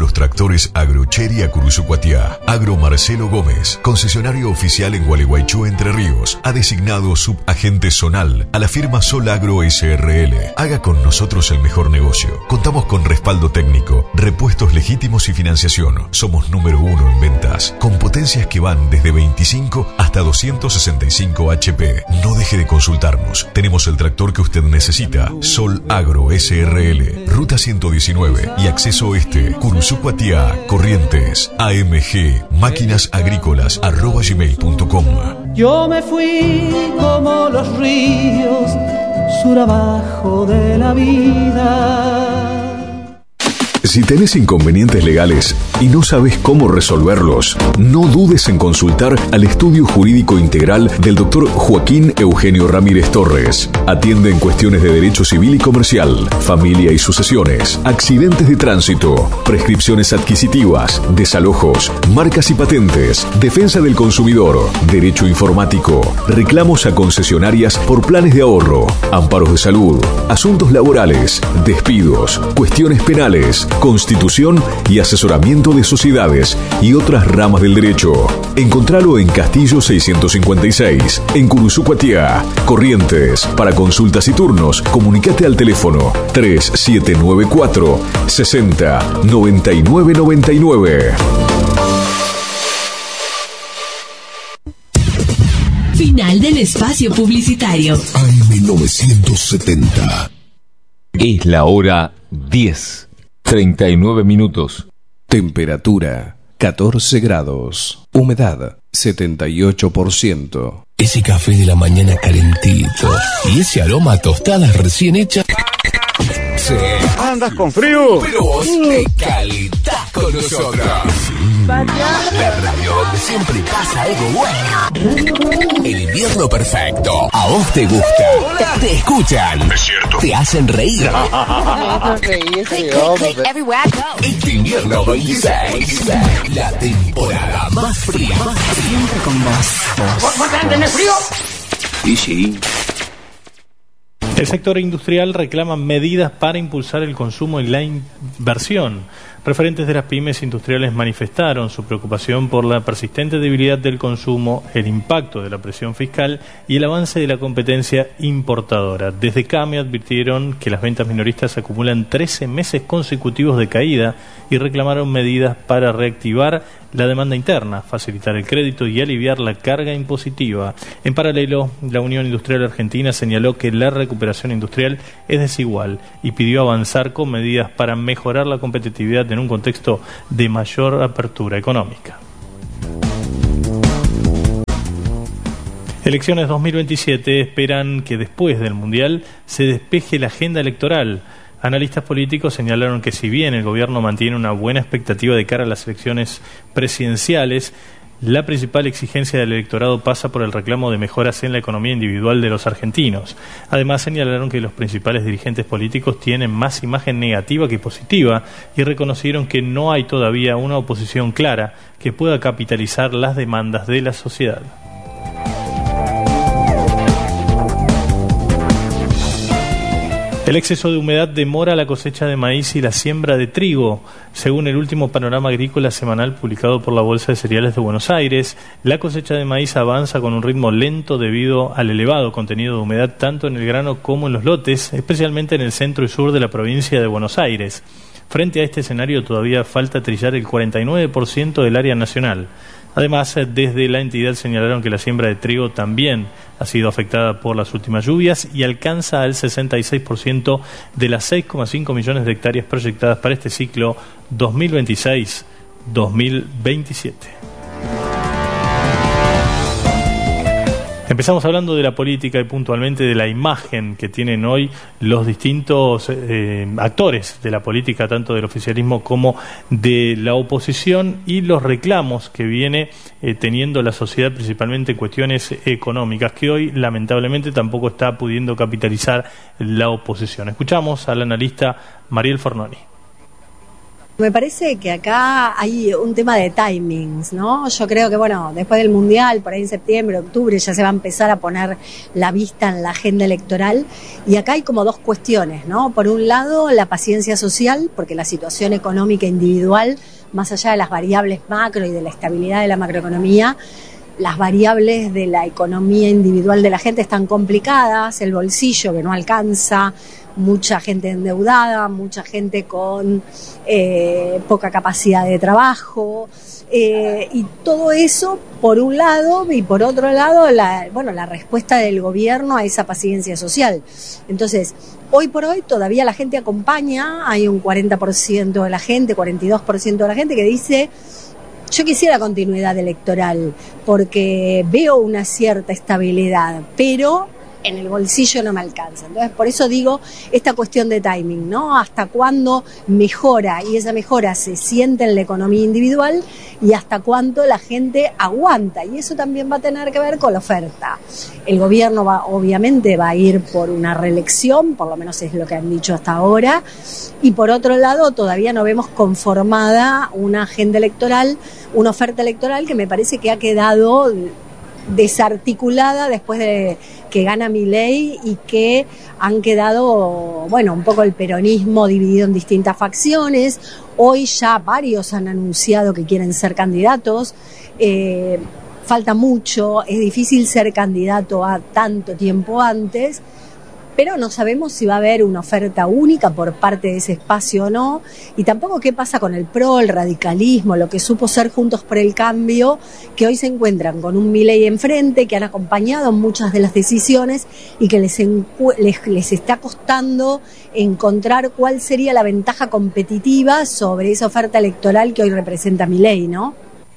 los tractores Agrocheri a Curuzucuatiá. Agro Marcelo Gómez, concesionario oficial en Gualeguaychú, Entre Ríos, ha designado subagente zonal a la firma Sol Agro SRL. Haga con nosotros el mejor negocio. Contamos con respaldo técnico, repuestos legítimos y financiación. Somos número 1 en ventas, con potencias que van desde 25 hasta 265 HP. No deje de consultarnos. Tenemos el tractor que usted necesita. Sol Agro SRL, Ruta 119 y Acceso Oeste, Curuzucuatiá, Corrientes. AMG, máquinasagrícolas@gmail.com. Yo me fui como los ríos, sur abajo de la vida. Si tenés inconvenientes legales y no sabes cómo resolverlos, no dudes en consultar al Estudio Jurídico Integral del Dr. Joaquín Eugenio Ramírez Torres. Atiende en cuestiones de derecho civil y comercial, familia y sucesiones, accidentes de tránsito, prescripciones adquisitivas, desalojos, marcas y patentes, defensa del consumidor, derecho informático, reclamos a concesionarias por planes de ahorro, amparos de salud, asuntos laborales, despidos, cuestiones penales, constitución y asesoramiento de sociedades y otras ramas del derecho. Encontralo en Castillo 656, en Curuzucuatiá, Corrientes. Para consultas y turnos, comunicate al teléfono 3794 60 99 99. Final del espacio publicitario. AM970. Es la hora 10:39. Temperatura 14 grados. Humedad 78%. Ese café de la mañana calentito y ese aroma a tostadas recién hechas. Sí. ¿Andas con frío? Pero vos te calentás con nosotros. La radio donde siempre pasa algo bueno. El invierno perfecto. A vos te gusta. Te escuchan. Es cierto. Te hacen reír. Este invierno 26. La temporada más fría. Siempre con vos. ¿Vos tenés frío? Y sí. El sector industrial reclama medidas para impulsar el consumo y la inversión. Referentes de las pymes industriales manifestaron su preocupación por la persistente debilidad del consumo, el impacto de la presión fiscal y el avance de la competencia importadora. Desde CAME advirtieron que las ventas minoristas acumulan 13 meses consecutivos de caída y reclamaron medidas para reactivar la demanda interna, facilitar el crédito y aliviar la carga impositiva. En paralelo, la Unión Industrial Argentina señaló que la recuperación industrial es desigual y pidió avanzar con medidas para mejorar la competitividad en un contexto de mayor apertura económica. Elecciones 2027 esperan que después del Mundial se despeje la agenda electoral. Analistas políticos señalaron que si bien el gobierno mantiene una buena expectativa de cara a las elecciones presidenciales, la principal exigencia del electorado pasa por el reclamo de mejoras en la economía individual de los argentinos. Además, señalaron que los principales dirigentes políticos tienen más imagen negativa que positiva y reconocieron que no hay todavía una oposición clara que pueda capitalizar las demandas de la sociedad. El exceso de humedad demora la cosecha de maíz y la siembra de trigo. Según el último panorama agrícola semanal publicado por la Bolsa de Cereales de Buenos Aires, la cosecha de maíz avanza con un ritmo lento debido al elevado contenido de humedad tanto en el grano como en los lotes, especialmente en el centro y sur de la provincia de Buenos Aires. Frente a este escenario todavía falta trillar el 49% del área nacional. Además, desde la entidad señalaron que la siembra de trigo también ha sido afectada por las últimas lluvias y alcanza al 66% de las 6,5 millones de hectáreas proyectadas para este ciclo 2026-2027. Empezamos hablando de la política y puntualmente de la imagen que tienen hoy los distintos actores de la política, tanto del oficialismo como de la oposición, y los reclamos que viene teniendo la sociedad, principalmente en cuestiones económicas, que hoy lamentablemente tampoco está pudiendo capitalizar la oposición. Escuchamos al analista Mariel Fornoni. Me parece que acá hay un tema de timings, ¿no? Yo creo que, bueno, después del Mundial, por ahí en septiembre, octubre, ya se va a empezar a poner la vista en la agenda electoral. Y acá hay como dos cuestiones, ¿no? Por un lado, la paciencia social, porque la situación económica individual, más allá de las variables macro y de la estabilidad de la macroeconomía, las variables de la economía individual de la gente están complicadas, el bolsillo que no alcanza, mucha gente endeudada, mucha gente con poca capacidad de trabajo, y todo eso por un lado, y por otro lado la respuesta del gobierno a esa paciencia social. Entonces, hoy por hoy todavía la gente acompaña, hay un 40% de la gente, 42% de la gente que dice: yo quisiera continuidad electoral porque veo una cierta estabilidad, pero en el bolsillo no me alcanza. Entonces, por eso digo esta cuestión de timing, ¿no? Hasta cuándo mejora, y esa mejora se siente en la economía individual, y hasta cuánto la gente aguanta. Y eso también va a tener que ver con la oferta. El gobierno obviamente va a ir por una reelección, por lo menos es lo que han dicho hasta ahora, y por otro lado todavía no vemos conformada una agenda electoral, una oferta electoral que me parece que ha quedado desarticulada después de que gana Milei, y que han quedado, bueno, un poco el peronismo dividido en distintas facciones. Hoy ya varios han anunciado que quieren ser candidatos, falta mucho, es difícil ser candidato a tanto tiempo antes, pero no sabemos si va a haber una oferta única por parte de ese espacio o no, y tampoco qué pasa con el PRO, el radicalismo, lo que supo ser Juntos por el Cambio, que hoy se encuentran con un Milei enfrente, que han acompañado muchas de las decisiones y que les está costando encontrar cuál sería la ventaja competitiva sobre esa oferta electoral que hoy representa Milei, ¿no?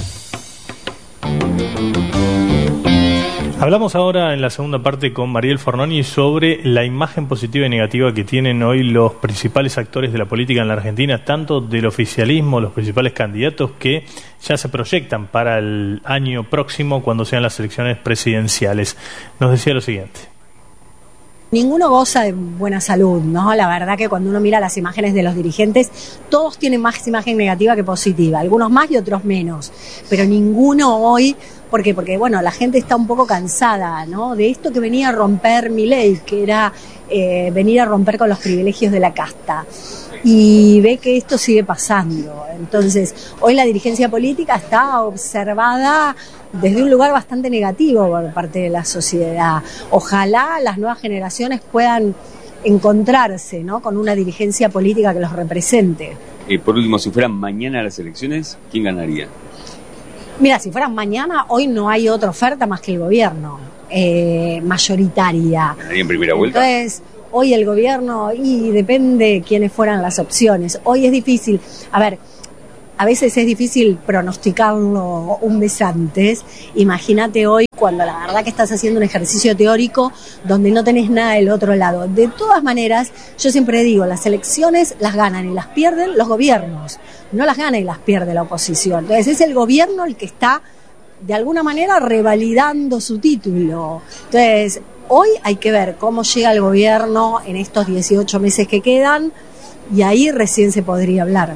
Hablamos ahora en la segunda parte con Mariel Fornoni sobre la imagen positiva y negativa que tienen hoy los principales actores de la política en la Argentina, tanto del oficialismo, los principales candidatos que ya se proyectan para el año próximo cuando sean las elecciones presidenciales. Nos decía lo siguiente. Ninguno goza de buena salud, ¿no? La verdad que cuando uno mira las imágenes de los dirigentes, todos tienen más imagen negativa que positiva, algunos más y otros menos, pero ninguno hoy. ¿Por qué? Porque, bueno, la gente está un poco cansada, ¿no? De esto que venía a romper Milei, que era venir a romper con los privilegios de la casta. Y ve que esto sigue pasando. Entonces, hoy la dirigencia política está observada desde un lugar bastante negativo por parte de la sociedad. Ojalá las nuevas generaciones puedan encontrarse, ¿no?, con una dirigencia política que los represente. Por último, si fueran mañana las elecciones, ¿quién ganaría? Mira, si fueran mañana, hoy no hay otra oferta más que el gobierno, mayoritaria. ¿Ganaría en primera vuelta? Entonces, hoy el gobierno, y depende quiénes fueran las opciones. Hoy es difícil, a veces es difícil pronosticarlo un mes antes. Imagínate hoy cuando la verdad que estás haciendo un ejercicio teórico donde no tenés nada del otro lado. De todas maneras, yo siempre digo, las elecciones las ganan y las pierden los gobiernos, no las gana y las pierde la oposición. Entonces es el gobierno el que está de alguna manera revalidando su título. Entonces hoy hay que ver cómo llega el gobierno en estos 18 meses que quedan, y ahí recién se podría hablar.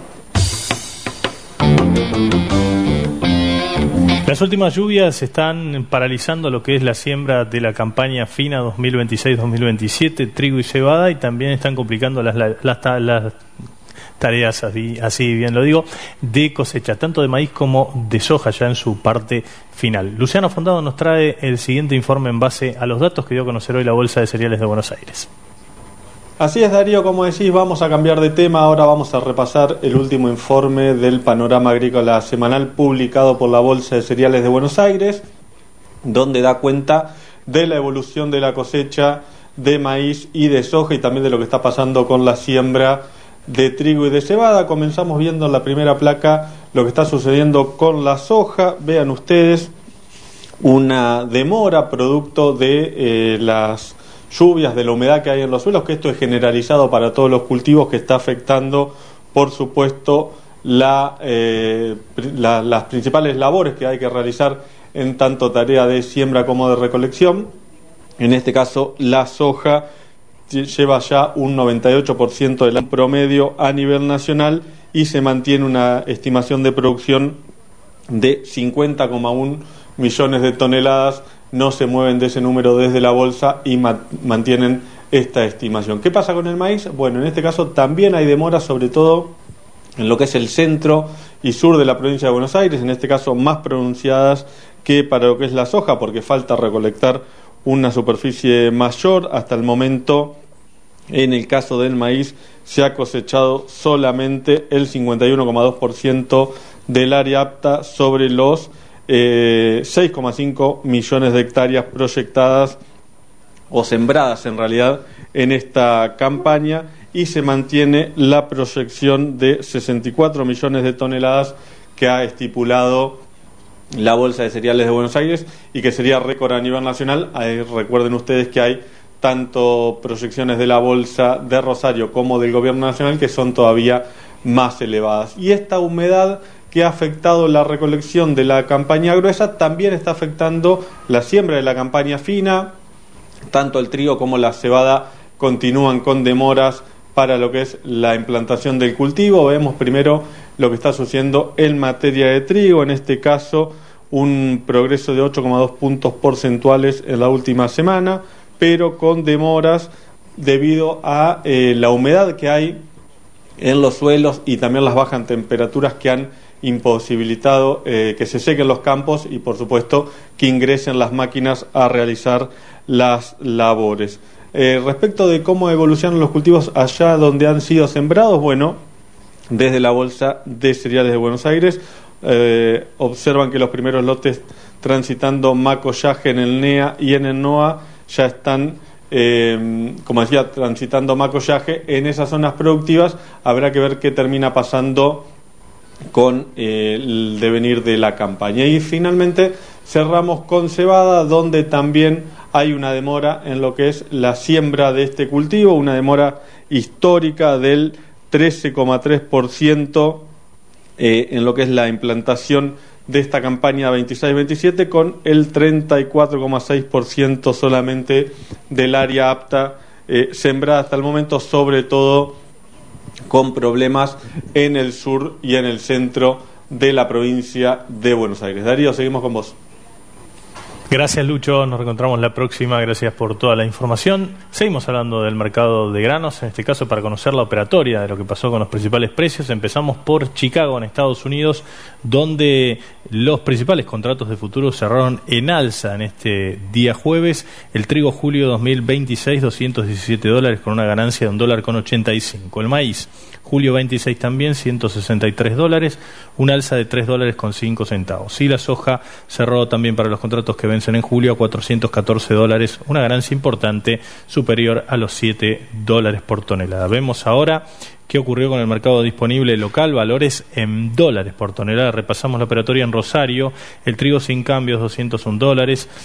Las últimas lluvias están paralizando lo que es la siembra de la campaña fina 2026-2027, trigo y cebada, y también están complicando las tareas, así bien lo digo, de cosecha, tanto de maíz como de soja ya en su parte final. Luciano Fondado nos trae el siguiente informe en base a los datos que dio a conocer hoy la Bolsa de Cereales de Buenos Aires. Así es, Darío, como decís, vamos a cambiar de tema. Ahora vamos a repasar el último informe del panorama agrícola semanal publicado por la Bolsa de Cereales de Buenos Aires, donde da cuenta de la evolución de la cosecha de maíz y de soja, y también de lo que está pasando con la siembra de trigo y de cebada. Comenzamos viendo en la primera placa lo que está sucediendo con la soja. Vean ustedes una demora producto de las lluvias, de la humedad que hay en los suelos, que esto es generalizado para todos los cultivos, que está afectando, por supuesto, las principales labores que hay que realizar en tanto tarea de siembra como de recolección. En este caso, la soja lleva ya un 98% del promedio a nivel nacional, y se mantiene una estimación de producción de 50,1 millones de toneladas. No se mueven de ese número desde la bolsa y mantienen esta estimación. ¿Qué pasa con el maíz? Bueno, en este caso también hay demoras, sobre todo en lo que es el centro y sur de la provincia de Buenos Aires, en este caso más pronunciadas que para lo que es la soja, porque falta recolectar una superficie mayor. Hasta el momento, en el caso del maíz, se ha cosechado solamente el 51,2% del área apta sobre los 6,5 millones de hectáreas proyectadas o sembradas en realidad en esta campaña, y se mantiene la proyección de 64 millones de toneladas que ha estipulado la Bolsa de Cereales de Buenos Aires y que sería récord a nivel nacional. Recuerden ustedes que hay tanto proyecciones de la Bolsa de Rosario como del Gobierno Nacional que son todavía más elevadas. Y esta humedad que ha afectado la recolección de la campaña gruesa también está afectando la siembra de la campaña fina. Tanto el trigo como la cebada continúan con demoras para lo que es la implantación del cultivo. Vemos primero lo que está sucediendo en materia de trigo, en este caso un progreso de 8,2 puntos porcentuales en la última semana, pero con demoras debido a la humedad que hay en los suelos y también las bajas temperaturas que han imposibilitado que se sequen los campos y por supuesto que ingresen las máquinas a realizar las labores. Respecto de cómo evolucionan los cultivos allá donde han sido sembrados, bueno, desde la Bolsa de Cereales de Buenos Aires observan que los primeros lotes transitando macollaje en el NEA y en el NOA ya están, como decía, transitando macollaje en esas zonas productivas. Habrá que ver qué termina pasando con el devenir de la campaña. Y finalmente cerramos con cebada, donde también hay una demora en lo que es la siembra de este cultivo, una demora histórica del 13,3% en lo que es la implantación de esta campaña 26-27, con el 34,6% solamente del área apta sembrada hasta el momento, sobre todo con problemas en el sur y en el centro de la provincia de Buenos Aires. Darío, seguimos con vos. Gracias, Lucho, nos reencontramos la próxima. Gracias por toda la información. Seguimos hablando del mercado de granos, en este caso para conocer la operatoria de lo que pasó con los principales precios. Empezamos por Chicago, en Estados Unidos, donde los principales contratos de futuro cerraron en alza en este día jueves. El trigo julio 2026, $217 con una ganancia de $1,85. El maíz julio 26 también, $163, un alza de $3.05. Y la soja cerró también para los contratos que vencen en julio a $414, una ganancia importante superior a los $7 por tonelada. Vemos ahora qué ocurrió con el mercado disponible local, valores en dólares por tonelada. Repasamos la operatoria en Rosario. El trigo sin cambios, $201,